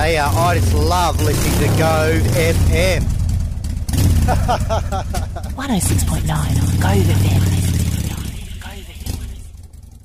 Hey, I just love listening to Go FM. 106.9 Go FM.